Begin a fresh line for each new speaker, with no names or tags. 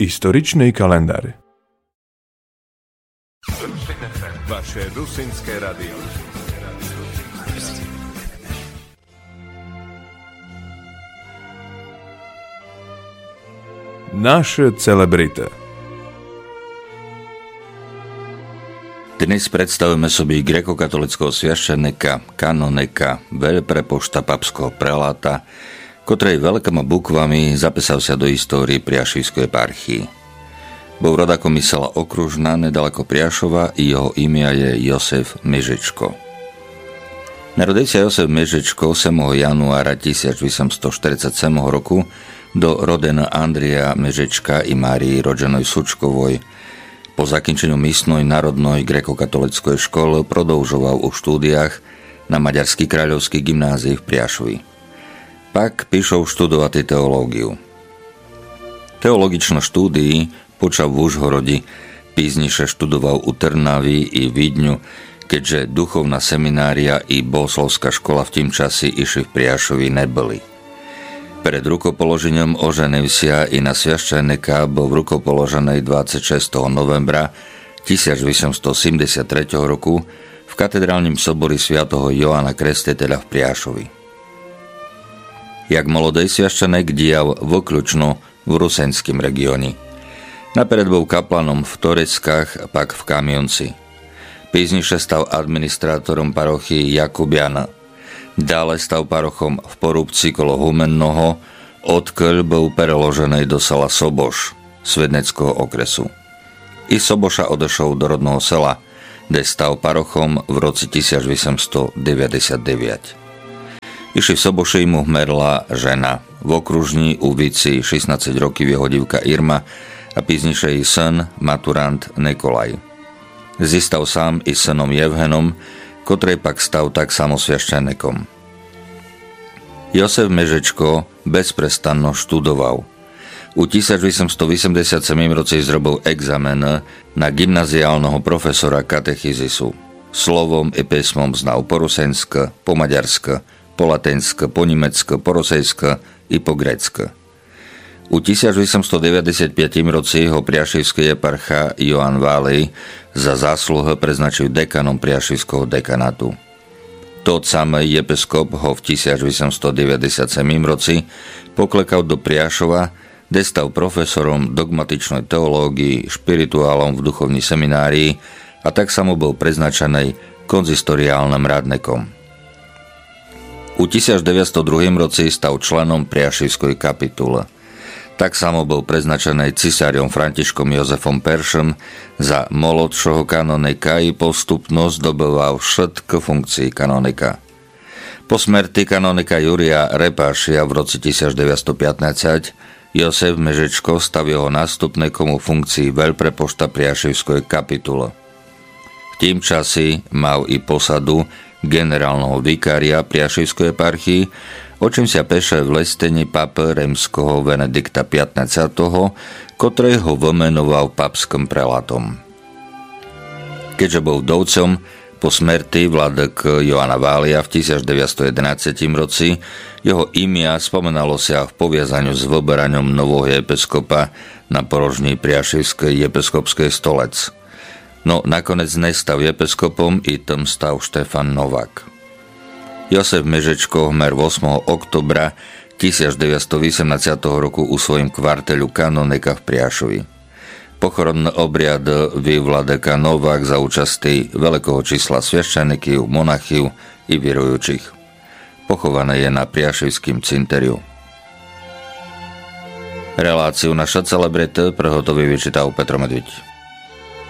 Историчный календар.
Vaše rusínske radio.
Naše celebrity.
Dnes predstavujeme sobie grekokatolického sviaštenika, kanonika, veľprepošta papského preláta, ktorej veľkými bukvami zapísal sa do histórii Priašivskej eparchii. Bol rodakom sela Okružna nedaleko Priašova i jeho imia je Josef Mežečko. Narodil sa Josef Mežečko 7. januára 1847 roku do rodena Andrija Mežečka i Márii rodženoj Sučkovoj. Po zakončeniu místnej národnej grekokatolíckej školy prodĺžoval u štúdiách na Maďarský kráľovský gymnázii v Priašovi. Pak píšol študovať teológiu. Teologično štúdii počal v Užhorodi, pízniše študoval u Trnavy i Vídňu, keďže duchovná seminária i bohoslovská škola v tým časi išli v Priašovi neboli. Pred rukopoložením oženil sa i na sviaštenika bol v rukopoloženej 26. novembra 1873 roku v katedrálnym sobori svätého Joána Krstiteľa v Priašovi. Jak molodej sviaštenek dial vokľučno v rusenském regióne. Napred bol kaplanom v Toreckách, pak v Kamionci. Pízniše stal administrátorom parochii Jakubiana. Dále stal parochom v Porúbci kolo Humennoho, odkiaľ bol preložený do sela Soboš, Svedneckého okresu. I Soboša odošol do rodného sela, kde stal parochom v roce 1899. Iši v Soboši mu hmerla žena. V Okružni u Vici 16 roky jeho divka Irma a pízniše jej syn, maturant Nikolaj. Zistal sám i synom Jevhenom, ktorej pak stal tak samosviaštenekom. Josef Mežečko bezprestanno študoval. U 1887 roce zrobil examen na gymnaziálneho profesora katechizisu. Slovom i písmom znal po rusensk, po maďarsk, po latinsk, po nemeck, po rusejsk i po gréck. U 1895 roci ho priašivský eparcha Joán Válej za zásluhy preznačil dekanom priašivského dekanátu. Tot samý episkop ho v 1897 roci poklekal do Priašova, kde stal profesorom dogmatičnej teológii, špirituálom v duchovní seminárii a tak samo bol preznačený konzistoriálnym rádnekom. U 1902 roci stal členom Priašivskej kapitule. Tak samo bol preznačený cisáriom Františkom Jozefom I za molodšieho kanonika i postupno zdobyval všetky funkcie kanonika. Po smrti kanonika Júria Repášia v roce 1915 Josef Mežečko stal jeho nástupníkom u funkcii veľprepošta Priašivskej kapitule. V tým časi mal i posadu generálneho vikária Priašivskej eparchii, o čím sa píše v listení pápa rímskeho Benedikta XV, ktorý ho vymenoval papským prelátom. Keďže bol vdovcom, po smrti vládek Joána Vália v 1911 roci jeho imia spomenalo sa v poviazaniu s vyberaním nového episkopa na porožní Priašivskej episkopskej stolec. No nakoniec nestal episkopom i tam stal Štefan Novák. Josef Mežečko hmer 8. oktobra 1918 roku u svojím kvarteľu kanonika v Priašovi. Pochoronný obriad vyvládeka Novák za účasti veľkého čísla sviaštenikov, monachiv i vierujúcich. Pochované je na Priašivským cinteriu. Reláciu Naša celebrity prehotový vyčítal Petro Medviť.